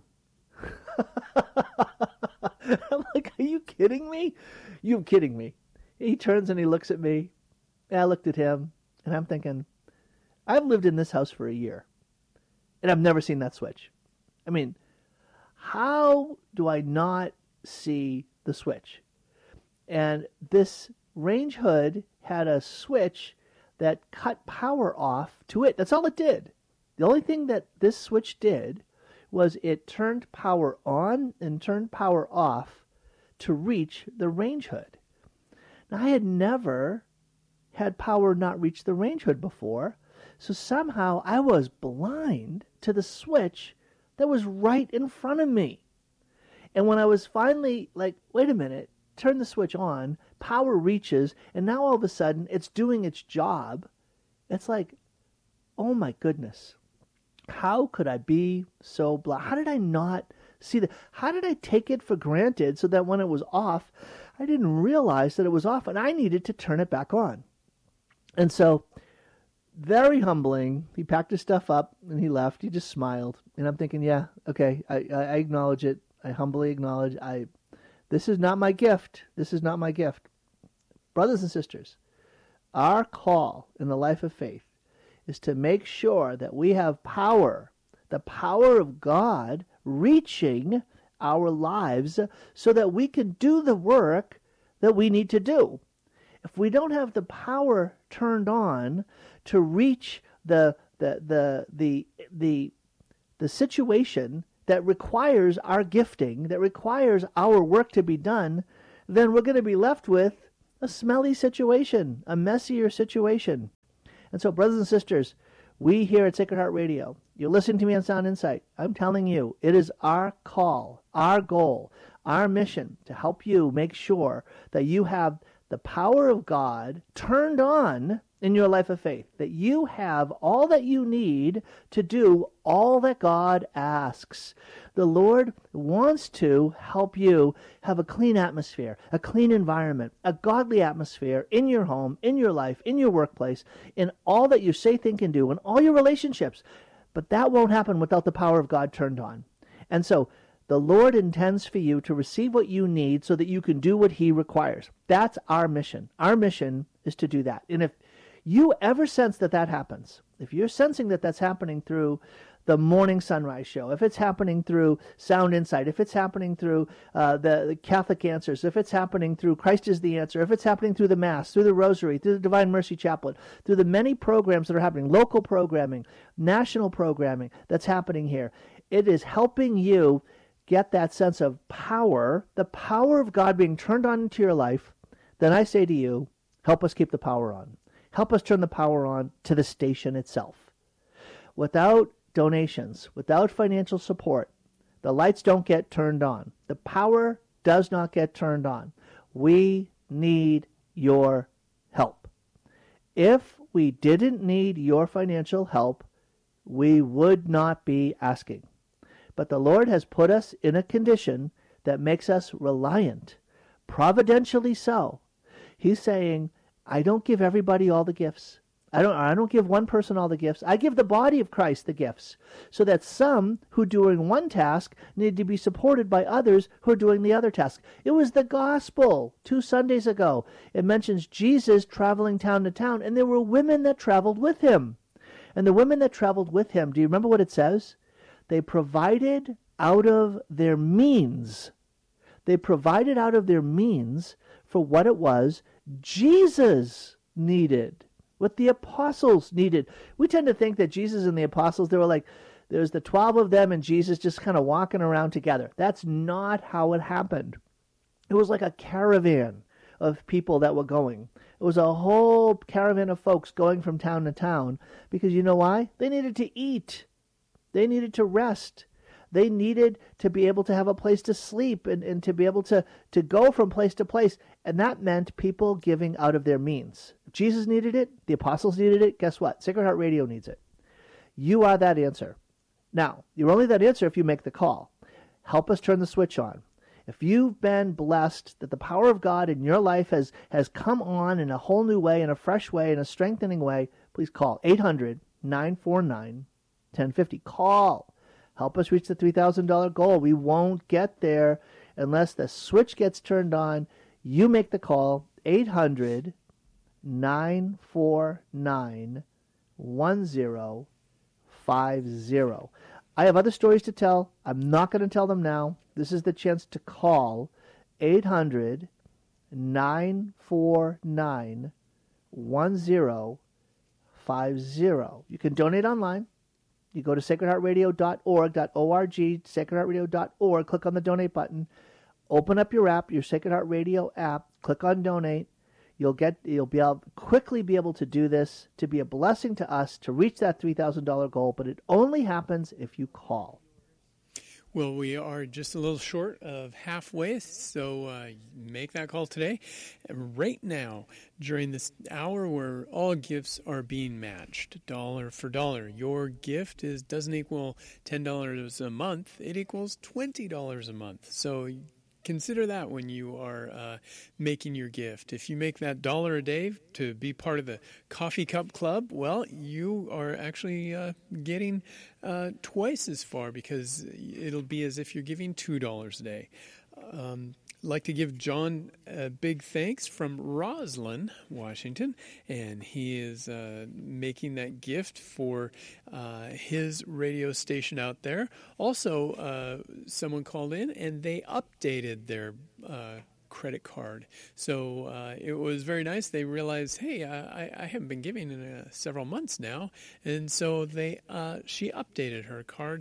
I'm like, are you kidding me? You're kidding me. He turns and he looks at me, and I looked at him. And I'm thinking, I've lived in this house for a year, and I've never seen that switch. I mean, how do I not see the switch? And this range hood had a switch that cut power off to it. That's all it did. The only thing that this switch did was it turned power on and turned power off to reach the range hood. Now, I had never had power not reach the range hood before, so somehow I was blind to the switch that was right in front of me. And when I was finally like, wait a minute, turn the switch on, power reaches, and now all of a sudden it's doing its job, it's like, oh my goodness, how could I be so blind? How did I not see that? How did I take it for granted so that when it was off, I didn't realize that it was off and I needed to turn it back on? And so, very humbling. He packed his stuff up and he left. He just smiled. And I'm thinking, yeah, okay, I, I acknowledge it. I humbly acknowledge I. This is not my gift. This is not my gift. Brothers and sisters, our call in the life of faith is to make sure that we have power, the power of God reaching our lives so that we can do the work that we need to do. If we don't have the power turned on to reach the the the the the, the situation that requires our gifting, that requires our work to be done, then we're going to be left with a smelly situation, a messier situation. And so, brothers and sisters, we here at Sacred Heart Radio, you're listening to me on Sound Insight. I'm telling you, it is our call, our goal, our mission to help you make sure that you have the power of God turned on in your life of faith, that you have all that you need to do all that God asks. The Lord wants to help you have a clean atmosphere, a clean environment, a godly atmosphere in your home, in your life, in your workplace, in all that you say, think, and do, in all your relationships. But that won't happen without the power of God turned on. And so the Lord intends for you to receive what you need so that you can do what He requires. That's our mission. Our mission is to do that. And if you ever sense that that happens, if you're sensing that that's happening through the Morning Sunrise Show, if it's happening through Sound Insight, if it's happening through uh, the, the Catholic Answers, if it's happening through Christ is the Answer, if it's happening through the Mass, through the Rosary, through the Divine Mercy Chaplet, through the many programs that are happening, local programming, national programming that's happening here, it is helping you get that sense of power, the power of God being turned on into your life, then I say to you, help us keep the power on. Help us turn the power on to the station itself. Without donations, without financial support, the lights don't get turned on. The power does not get turned on. We need your help. If we didn't need your financial help, we would not be asking. But the Lord has put us in a condition that makes us reliant, providentially so. He's saying, I don't give everybody all the gifts. I don't, I don't give one person all the gifts. I give the body of Christ the gifts, so that some who are doing one task need to be supported by others who are doing the other task. It was the gospel two Sundays ago. It mentions Jesus traveling town to town, and there were women that traveled with him. And the women that traveled with him, do you remember what it says? They provided out of their means. They provided out of their means for what it was Jesus needed, what the apostles needed. We tend to think that Jesus and the apostles, they were like, there's the twelve of them and Jesus just kind of walking around together. That's not how it happened. It was like a caravan of people that were going. It was a whole caravan of folks going from town to town because you know why? They needed to eat. They needed to rest. They needed to be able to have a place to sleep and, and to be able to, to go from place to place. And that meant people giving out of their means. If Jesus needed it, the apostles needed it, guess what? Sacred Heart Radio needs it. You are that answer. Now, you're only that answer if you make the call. Help us turn the switch on. If you've been blessed that the power of God in your life has, has come on in a whole new way, in a fresh way, in a strengthening way, please call eight hundred, nine four nine, one oh five oh. Call. Help us reach the three thousand dollars goal. We won't get there unless the switch gets turned on. You make the call, eight hundred, nine four nine, one oh five oh. I have other stories to tell. I'm not going to tell them now. This is the chance to call eight hundred, nine four nine, one oh five oh. You can donate online. You go to sacred heart radio dot org, sacred heart radio dot org, click on the donate button, open up your app, your Sacred Heart Radio app, click on donate. You'll get, you'll be able quickly be able to do this, to be a blessing to us, to reach that three thousand dollars goal, but it only happens if you call. Well, we are just a little short of halfway, so uh, make that call today. Right now, during this hour where all gifts are being matched, dollar for dollar, your gift is doesn't equal ten dollars a month, it equals twenty dollars a month. So consider that when you are uh, making your gift. If you make that dollar a day to be part of the Coffee Cup Club, well, you are actually uh, getting uh, twice as far because it'll be as if you're giving two dollars a day. Um, like to give John a big thanks from Roslyn, Washington, and he is uh, making that gift for uh, his radio station out there. Also, uh, someone called in and they updated their uh credit card. So uh, it was very nice. They realized, hey, I, I haven't been giving in uh, several months now. And so they uh, she updated her card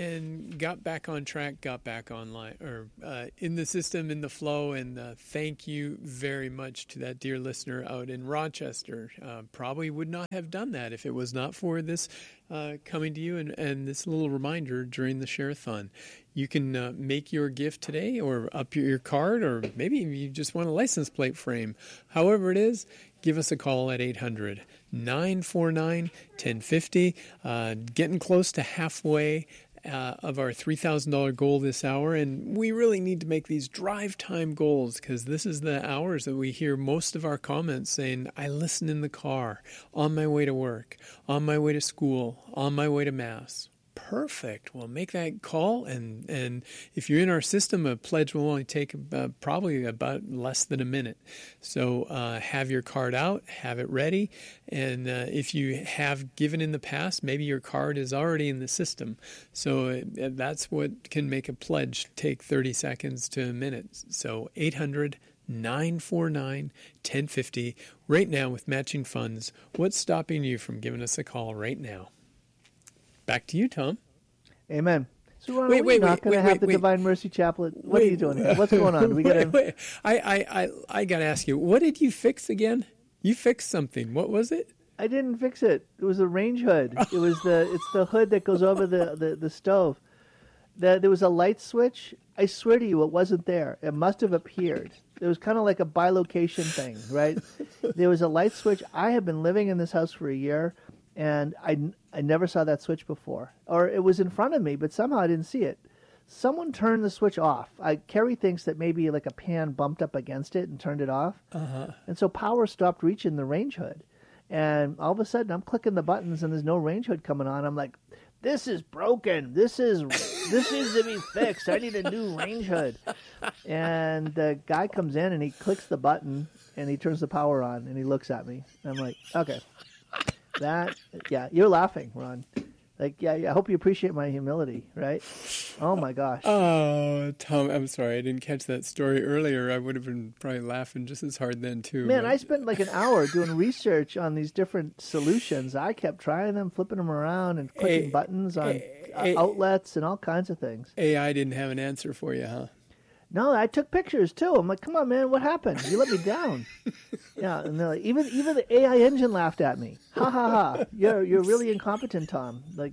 and got back on track, got back online or uh, in the system, in the flow. And uh, thank you very much to that dear listener out in Rochester. Uh, probably would not have done that if it was not for this uh, coming to you and, and this little reminder during the Share-a-thon. You can uh, make your gift today or up your, your card, or maybe you just want a license plate frame. However it is, give us a call at eight hundred, nine four nine, one oh five oh. Uh, getting close to halfway uh, of our three thousand dollars goal this hour, and we really need to make these drive time goals because this is the hours that we hear most of our comments saying, I listen in the car, on my way to work, on my way to school, on my way to Mass. Perfect. Well, make that call, and, and if you're in our system, a pledge will only take uh, probably about less than a minute. So uh, have your card out, have it ready, and uh, if you have given in the past, maybe your card is already in the system. So uh, that's what can make a pledge take thirty seconds to a minute. So eight hundred, nine four nine, one oh five oh. Right now with matching funds, what's stopping you from giving us a call right now? Back to you, Tom. Amen. So Ron, wait, are we wait, not wait, going to wait, have wait, the wait. Divine Mercy Chaplet? What Wait, are you doing here? What's going on? We got wait, wait. I, I, I, I got to ask you, what did you fix again? You fixed something. What was it? I didn't fix it. It was a range hood. It was the it's the hood that goes over the, the, the stove. The, there was a light switch. I swear to you, it wasn't there. It must have appeared. It was kind of like a bilocation thing, right? There was a light switch. I have been living in this house for a year, and I, I never saw that switch before. Or it was in front of me, but somehow I didn't see it. Someone turned the switch off. I, Carrie thinks that maybe like a pan bumped up against it and turned it off. Uh-huh. And so power stopped reaching the range hood. And all of a sudden, I'm clicking the buttons, and there's no range hood coming on. I'm like, this is broken. This is this needs to be fixed. I need a new range hood. And the guy comes in, and he clicks the button, and he turns the power on, and he looks at me. And I'm like, okay. That, yeah, you're laughing, Ron. Like, yeah, I hope you appreciate my humility, right? Oh, my gosh. Oh, Tom, I'm sorry. I didn't catch that story earlier. I would have been probably laughing just as hard then, too. Man, but... I spent like an hour doing research on these different solutions. I kept trying them, flipping them around, and clicking hey, buttons on hey, uh, hey. outlets and all kinds of things. A I didn't have an answer for you, huh? No, I took pictures, too. I'm like, come on, man, what happened? You let me down. Yeah, and they're like, even even the A I engine laughed at me. Ha, ha, ha. You're, you're really incompetent, Tom. Like...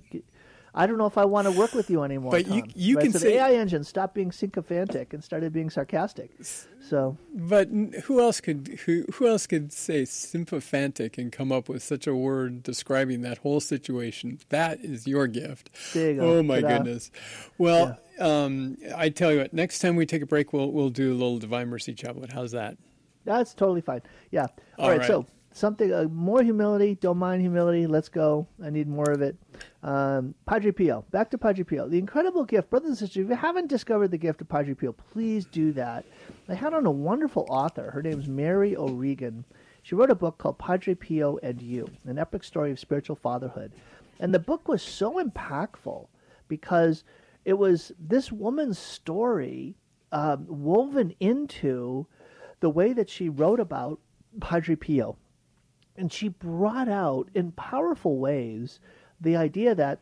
I don't know if I want to work with you anymore, but Tom. you you right? can so say the A I engine stopped being sycophantic and started being sarcastic. So, but who else could who who else could say sympathantic and come up with such a word describing that whole situation? That is your gift. There you go. Oh my Ta-da. goodness. Well, yeah. um, I tell you what. Next time we take a break, we'll we'll do a little Divine Mercy Chaplet. How's that? That's totally fine. Yeah. All, All right, right. So something uh, more humility. Don't mind humility. Let's go. I need more of it. Um, Padre Pio. Back to Padre Pio. The incredible gift, brothers and sisters. If you haven't discovered the gift of Padre Pio, please do that. I had on a wonderful author. Her name's Mary O'Regan. She wrote a book called Padre Pio and You, an epic story of spiritual fatherhood. And the book was so impactful because it was this woman's story um, woven into the way that she wrote about Padre Pio. And she brought out in powerful ways the idea that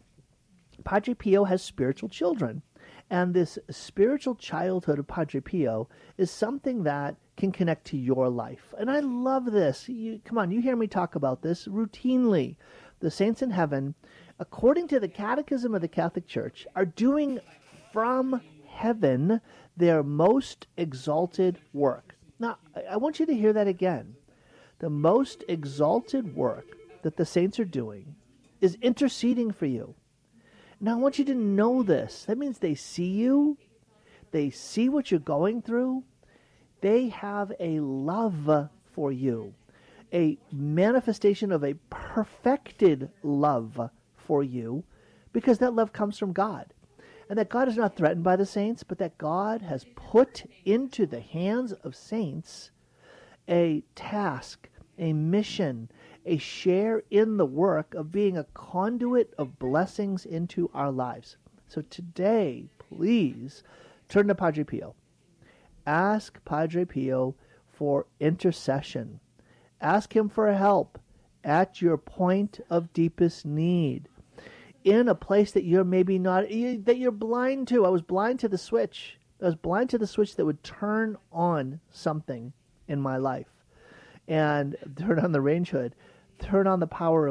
Padre Pio has spiritual children. And this spiritual childhood of Padre Pio is something that can connect to your life. And I love this. You, come on, you hear me talk about this routinely. The saints in heaven, according to the Catechism of the Catholic Church, are doing from heaven their most exalted work. Now, I want you to hear that again. The most exalted work that the saints are doing is interceding for you. Now, I want you to know this. That means they see you. They see what you're going through. They have a love for you, a manifestation of a perfected love for you, because that love comes from God. and that God is not threatened by the saints, but that God has put into the hands of saints a task, a mission, a share in the work of being a conduit of blessings into our lives. So today, please turn to Padre Pio. Ask Padre Pio for intercession. Ask him for help at your point of deepest need, in a place that you're maybe not, that you're blind to. I was blind to the switch. I was blind to the switch that would turn on something in my life, and turn on the range hood, turn on the power of